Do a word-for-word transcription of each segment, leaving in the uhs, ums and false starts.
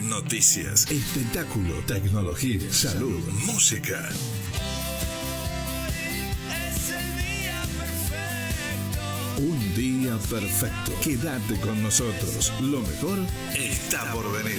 noticias, espectáculo, tecnología, salud, música. Un día perfecto. Quédate con nosotros. Lo mejor está por venir.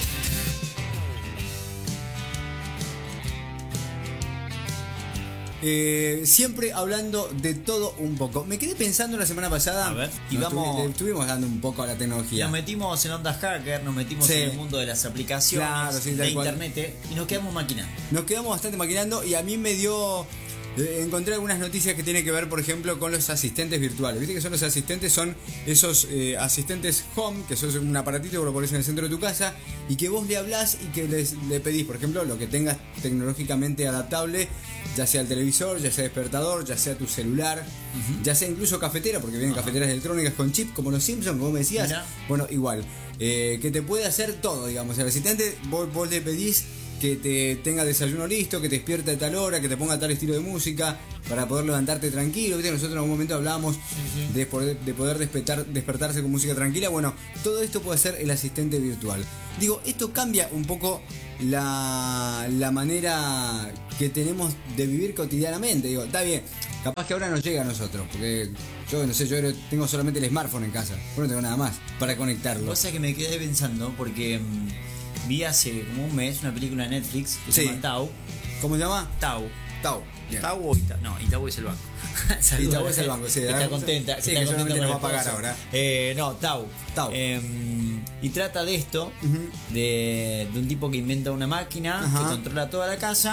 Eh, siempre hablando de todo un poco. Me quedé pensando la semana pasada. A ver, y nos vamos, tuvi- le estuvimos dando un poco a la tecnología. Nos metimos en ondas hacker, nos metimos Sí. en el mundo de las aplicaciones, Claro, sí, de tal cual. internet eh, y nos quedamos maquinando. Nos quedamos bastante maquinando y a mí me dio... eh, encontré algunas noticias que tienen que ver, por ejemplo, con los asistentes virtuales. Viste que son los asistentes, son esos eh, asistentes home, que son un aparatito que lo pones en el centro de tu casa y que vos le hablás y que les, le pedís, por ejemplo, lo que tengas tecnológicamente adaptable, ya sea el televisor, ya sea despertador, ya sea tu celular, uh-huh. ya sea incluso cafetera, porque vienen uh-huh. cafeteras electrónicas con chip, como los Simpsons, como me decías. Mira. Bueno, igual, eh, que te puede hacer todo, digamos. El asistente, vos, vos le pedís que te tenga desayuno listo, que te despierte a tal hora, que te ponga tal estilo de música para poder levantarte tranquilo. ¿Viste? Nosotros en algún momento hablábamos sí, sí. De, poder, de poder despertar, despertarse con música tranquila. Bueno, todo esto puede ser el asistente virtual. Digo, esto cambia un poco la, la manera que tenemos de vivir cotidianamente. Digo, está bien, capaz que ahora nos llega a nosotros, porque yo no sé, yo tengo solamente el smartphone en casa, yo no tengo nada más para conectarlo. Cosa que me quedé pensando porque vi hace como un mes una película de Netflix que sí. se llama Tau. ¿Cómo se llama? Tau. Tau. Bien. Tau o Ita. No, Itau es el banco. Itau es el banco, sí. Está contenta. Sí, está que contenta solamente nos va a pagar ahora. Eh, no, Tau. Tau. Eh, y trata de esto, uh-huh. de, de un tipo que inventa una máquina uh-huh. que controla toda la casa.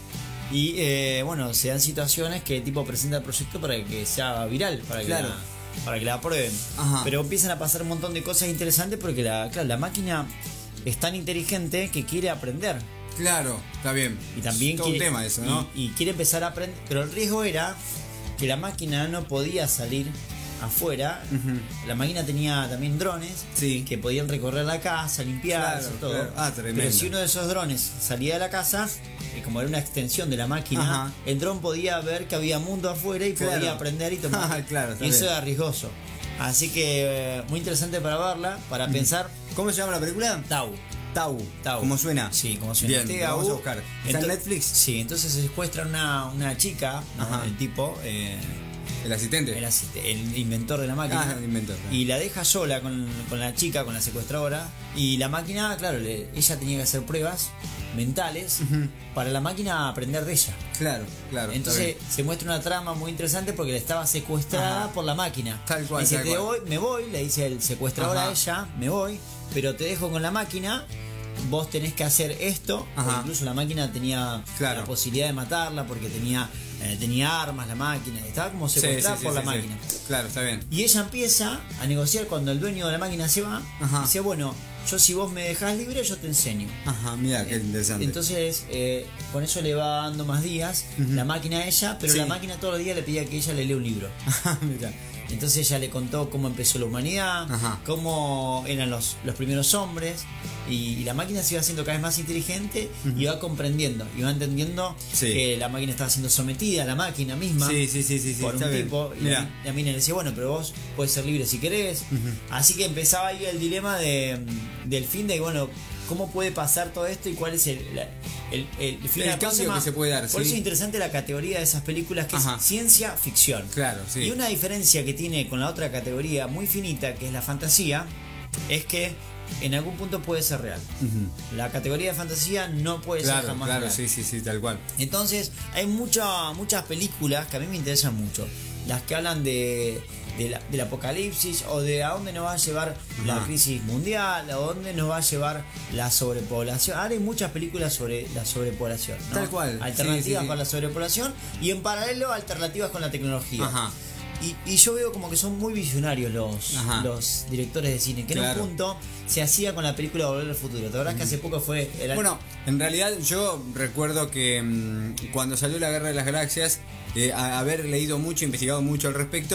Y eh, bueno, se dan situaciones que el tipo presenta el proyecto para que sea viral, para que claro. la, para que la aprueben. Ajá. Pero empiezan a pasar un montón de cosas interesantes porque la, claro, la máquina es tan inteligente que quiere aprender. Claro, está bien. Y también es todo quiere, un tema eso, ¿no? Y, y quiere empezar a aprender. Pero el riesgo era que la máquina no podía salir afuera. Uh-huh. La máquina tenía también drones sí. que podían recorrer la casa, limpiar, claro, todo. Claro. Ah, tremendo. Pero si uno de esos drones salía de la casa, como era una extensión de la máquina, ajá. el dron podía ver que había mundo afuera y claro. podía aprender y tomar. claro, y eso era riesgoso. Así que eh, muy interesante para verla, para uh-huh. pensar. ¿Cómo se llama la película? Tau. Tau. Tau. ¿Cómo suena? Sí, como suena. Bien, vamos a buscar. ¿Está en Netflix? Sí, entonces se secuestra una, una chica, ¿no? El tipo. Eh, ¿El asistente? El, asist- el inventor de la máquina. Ah, el inventor. Claro. Y la deja sola con, con la chica, con la secuestradora. Y la máquina, claro, le, ella tenía que hacer pruebas mentales uh-huh. para la máquina aprender de ella. Claro, claro. Entonces se muestra una trama muy interesante porque le estaba secuestrada Ajá. por la máquina. Tal cual. Dice, tal te cual. voy, me voy, le dice el secuestrador Ajá. a ella, me voy, pero te dejo con la máquina. Vos tenés que hacer esto. Incluso la máquina tenía claro. la posibilidad de matarla porque tenía eh, tenía armas la máquina. Estaba como secuestrada sí, sí, por sí, la sí, máquina. Sí. Claro, está bien. Y ella empieza a negociar cuando el dueño de la máquina se va. Ajá. Dice, bueno, yo si vos me dejás libre, yo te enseño. Ajá, mira, qué interesante. Entonces, eh, con eso le va dando más días uh-huh. la máquina a ella, pero sí. la máquina todos los días le pedía que ella le lea un libro. Mira. Entonces ella le contó cómo empezó la humanidad, Ajá. cómo eran los, los primeros hombres, y, y la máquina se iba haciendo cada vez más inteligente uh-huh. y va comprendiendo, y va entendiendo sí. que la máquina estaba siendo sometida a la máquina misma sí, sí, sí, sí, sí, por un bien. tipo, y la, la mina le decía, bueno, pero vos podés ser libre si querés. Uh-huh. Así que empezaba ahí el dilema de, del fin de, bueno, cómo puede pasar todo esto y cuál es el, el, el, el fin el de la cambio próxima, que se puede dar. Por ¿sí? eso es interesante la categoría de esas películas que Ajá. es ciencia ficción. Claro, sí. Y una diferencia que tiene con la otra categoría muy finita, que es la fantasía, es que en algún punto puede ser real. Uh-huh. La categoría de fantasía no puede claro, ser jamás claro, real. Sí, sí, sí, tal cual. Entonces, hay mucha, muchas películas que a mí me interesan mucho. Las que hablan de, de la, del apocalipsis o de a dónde nos va a llevar uh-huh. la crisis mundial, a dónde nos va a llevar la sobrepoblación. Ahora hay muchas películas sobre la sobrepoblación, ¿no? Tal cual. Alternativas sí, sí, sí. con la sobrepoblación y en paralelo alternativas con la tecnología. Ajá. Y, y yo veo como que son muy visionarios los, los directores de cine, que claro. en un punto se hacía con la película Volver al Futuro. ¿Te acordás mm. que hace poco fue el... Bueno, en realidad yo recuerdo que mmm, cuando salió la Guerra de las Galaxias, eh, a, haber leído mucho, investigado mucho al respecto,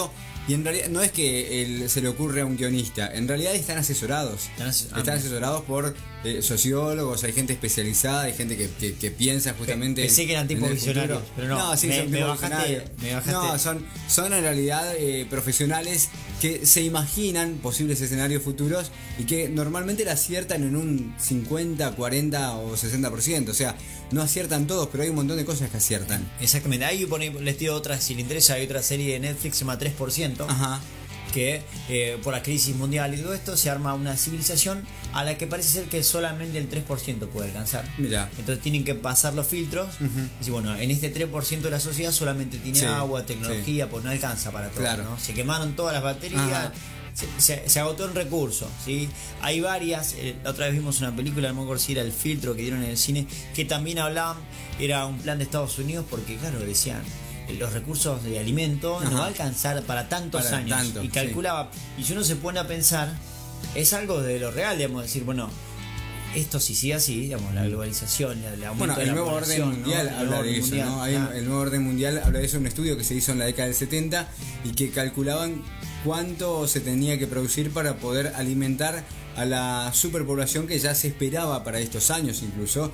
Y en realidad no es que él, se le ocurre a un guionista, en realidad están asesorados. Están, ases- ah, están asesorados por eh, sociólogos, hay gente especializada, hay gente que, que, que piensa justamente. Pensé que eran tipos en el visionarios, futuro. pero no, sí, me- son me tipos bajaste- visionarios. me bajaste. No, son, son en realidad eh, profesionales que se imaginan posibles escenarios futuros y que normalmente la aciertan en un cincuenta, cuarenta o sesenta por ciento. O sea, no aciertan todos, pero hay un montón de cosas que aciertan. Exactamente. Ahí pone, les tiro otra, si le interesa, hay otra serie de Netflix que se llama tres por ciento. Ajá. Que eh, por la crisis mundial y todo esto se arma una civilización a la que parece ser que solamente el tres por ciento puede alcanzar. Mirá. Entonces tienen que pasar los filtros. Y bueno, en este tres por ciento de la sociedad solamente tiene Sí, agua, tecnología, pues no alcanza para todo. Claro. ¿no? Se quemaron todas las baterías. Ajá. Se, se- se agotó en recursos, ¿sí? Hay varias, eh, la otra vez vimos una película, no me acuerdo si era El Filtro, que dieron en el cine, que también hablaban, era un plan de Estados Unidos, porque claro, decían, eh, los recursos de alimento Ajá. no va a alcanzar para tantos Para años. tanto, y calculaba, y si uno se pone a pensar, es algo de lo real, digamos, decir, bueno, esto si sigue así, digamos, la globalización, el aumento Bueno, de el la nuevo población, orden mundial ¿no? El habla nuevo de orden eso, mundial, ¿no? Hay ah. un- el nuevo orden mundial habla de eso, un estudio que se hizo en la década del setenta y que calculaban cuánto se tenía que producir para poder alimentar a la superpoblación que ya se esperaba para estos años incluso.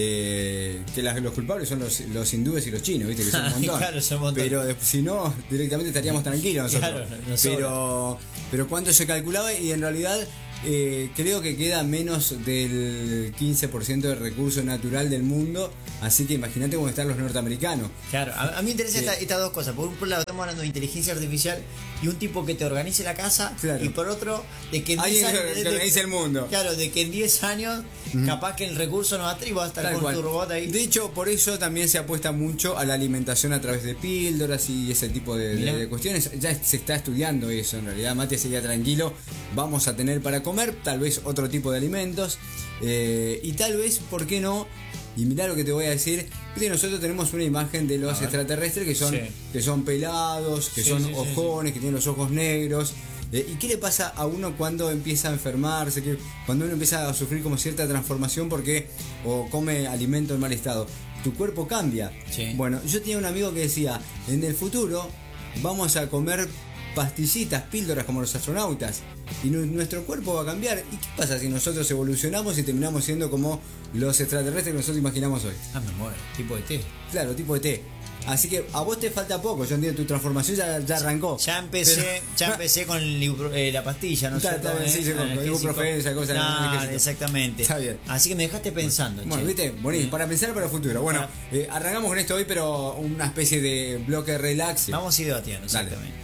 Eh, que las- los culpables son los, los hindúes y los chinos, ¿viste? Que son un montón. Claro, son un montón. Pero después, si no, directamente estaríamos tranquilos nosotros. Claro, nos pero, pero cuánto se calculaba y en realidad eh, creo que queda menos del quince por ciento del recurso natural del mundo. Así que imagínate cómo están los norteamericanos. Claro, a, a mí me interesan Sí. esta- estas dos cosas. Por un lado estamos hablando de inteligencia artificial y un tipo que te organice la casa, Claro. y por otro de que en Alguien diez que años, que de- organice el mundo. Claro, de que en diez años capaz que el recurso no va a estar y vas a estar Tal con cual. tu robot ahí. De hecho, por eso también se apuesta mucho a la alimentación a través de píldoras y ese tipo de, de- Mirá. de cuestiones. Ya se está estudiando eso en realidad. Mate sería tranquilo. Vamos a tener para comer tal vez otro tipo de alimentos. eh, y tal vez, ¿por qué no? Y mirá lo que te voy a decir. Viste, nosotros tenemos una imagen de los A ver. extraterrestres que son, Sí. que son pelados, que Sí, son sí, sí, ojones, que tienen los ojos negros. Eh, ¿Y qué le pasa a uno cuando empieza a enfermarse? Que cuando uno empieza a sufrir como cierta transformación porque o come alimento en mal estado. Tu cuerpo cambia. Sí. Bueno, yo tenía un amigo que decía, en el futuro vamos a comer pastillitas, píldoras como los astronautas. Y nu- nuestro cuerpo va a cambiar. ¿Y qué pasa si nosotros evolucionamos y terminamos siendo como los extraterrestres que nosotros imaginamos hoy? Ah, me muero, tipo de té. Claro, tipo de té. Así que a vos te falta poco, yo entiendo, tu transformación ya, ya arrancó. Ya empecé, Pero- ya empecé con el ibupro- eh, la pastilla, ¿no es Está- cierto? está bien, sí, sí, con Analgésico. ibuprofeno, esa cosa, No, analgésico. exactamente. Está bien. Así que me dejaste pensando, Bueno, che. viste, buenísimo, para pensar para el futuro. Bueno, Ah. eh, arrancamos con esto hoy, pero una especie de bloque relax. Vamos a ir debatiendo, Dale. exactamente.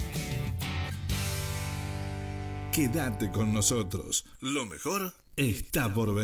Quédate con nosotros. Lo mejor está por venir.